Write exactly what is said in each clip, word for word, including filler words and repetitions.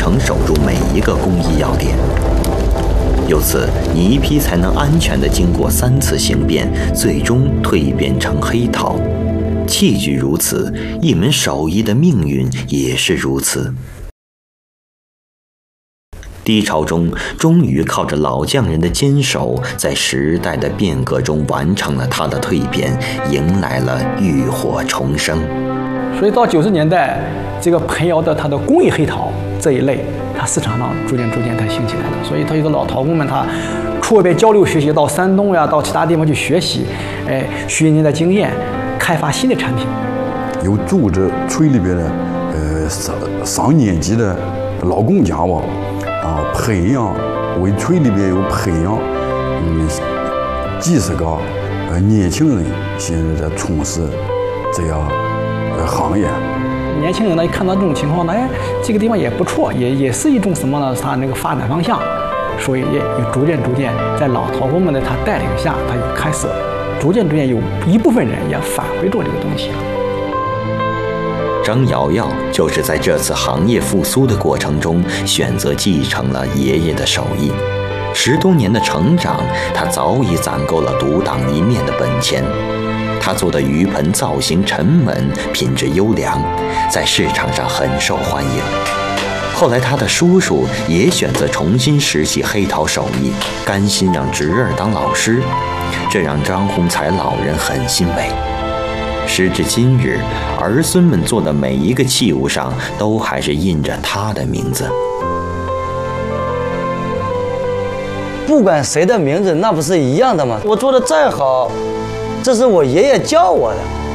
诚守住每一个工艺要点。由此，泥坯才能安全地经过三次形变，最终蜕变成黑陶。器具如此，一门手艺的命运也是如此。低潮中，终于靠着老匠人的坚守，在时代的变革中完成了它的蜕变，迎来了浴火重生。 所以到九十年代，这个盆窑的它的工艺黑陶这一类，它市场上逐渐逐渐才兴起来的。所以它有的老陶工们，他出外边交流学习，到山东呀，到其他地方去学习，哎，学人家的经验，开发新的产品。 有组织村里边的呃上上年纪的老工匠吧。啊，培养为村里边有培养，嗯，几十个呃年轻人现在在从事这样呃行业。 年轻人呢，一看到这种情况呢，哎，这个地方也不错，也也是一种什么呢？它那个发展方向，所以也也逐渐逐渐在老陶工们的他带领下，他也开始逐渐逐渐有一部分人也返回做这个东西了。 张瑶瑶就是在这次行业复苏的过程中，选择继承了爷爷的手艺。十多年的成长，他早已攒够了独当一面的本钱。他做的鱼盆造型沉稳，品质优良，在市场上很受欢迎。后来他的叔叔也选择重新拾起黑陶手艺，甘心让侄儿当老师，这让张洪才老人很欣慰。时至今日，儿孙们做的每一个器物上都还是印着他的名字。 不管谁的名字，那不是一样的吗？我做的再好，这是我爷爷教我的。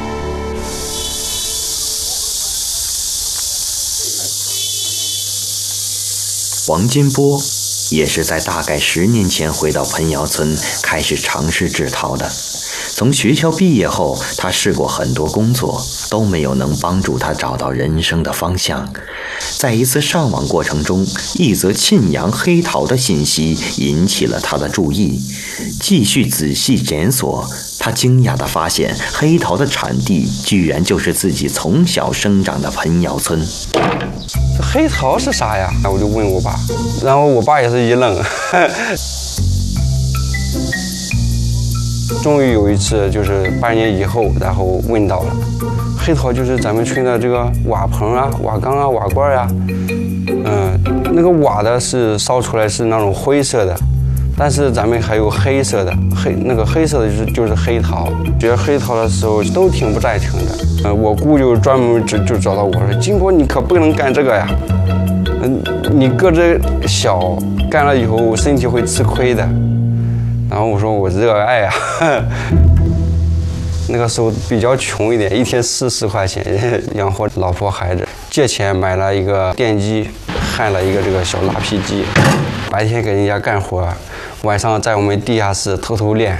王金波也是在大概十年前回到盆窑村，开始尝试制陶的。从学校毕业后，他试过很多工作，都没有能帮助他找到人生的方向。在一次上网过程中，一则沁阳黑陶的信息引起了他的注意。继续仔细检索，他惊讶地发现，黑陶的产地居然就是自己从小生长的盆窑村。 这黑陶是啥呀？我就问我爸，然后我爸也是一愣。终于有一次，就是半年以后，然后问到了，黑陶就是咱们村的这个瓦盆啊、瓦缸啊、瓦罐啊，嗯，那个瓦的是烧出来是那种灰色的，但是咱们还有黑色的，黑那个黑色的就是就是黑陶。觉得黑陶的时候都挺不赞成的，嗯，我姑就专门就就找到我说，金波你可不能干这个呀，嗯，你个子小，干了以后身体会吃亏的。然后我说我热爱啊，那个时候比较穷一点，一天四十块钱养活老婆孩子，借钱买了一个电机，焊了一个这个小拉坯机，白天给人家干活，晚上在我们地下室偷偷练。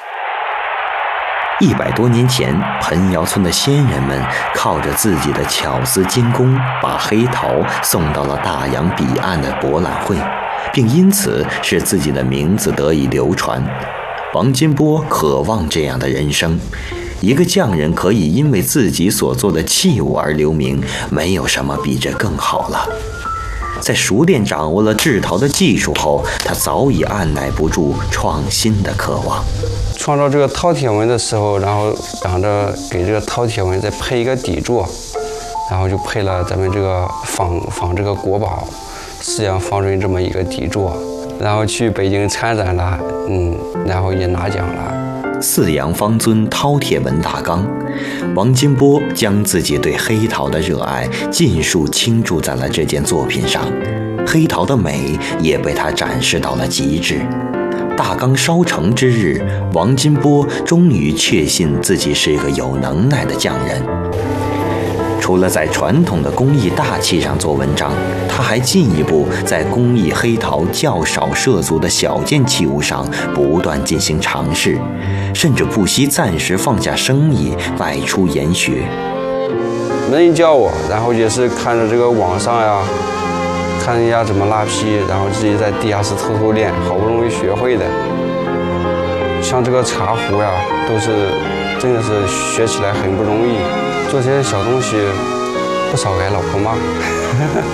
一百多年前，盆窑村的先人们靠着自己的巧思精工，把黑陶送到了大洋彼岸的博览会，并因此使自己的名字得以流传。王金波渴望这样的人生，一个匠人可以因为自己所做的器物而留名，没有什么比这更好了。在熟练掌握了制陶的技术后，他早已按耐不住创新的渴望。 创造这个饕餮纹的时候，然后想着给这个饕餮纹再配一个底座，然后就配了咱们这个仿仿这个国宝四羊方尊这么一个底座，然后去北京参展了，嗯，然后也拿奖了。 四羊方尊饕餮纹大缸，王金波将自己对黑陶的热爱尽数倾注在了这件作品上，黑陶的美也被他展示到了极致。大缸烧成之日，王金波终于确信自己是一个有能耐的匠人。除了在传统的工艺大器上做文章，他还进一步在工艺黑陶较少涉足的小件器物上不断进行尝试，甚至不惜暂时放下生意外出研学。 没人教我，然后也是看着这个网上呀，看人家怎么拉坯，然后自己在地下室偷偷练，好不容易学会的。像这个茶壶呀，都是真的是学起来很不容易，做些小东西不少挨老婆骂。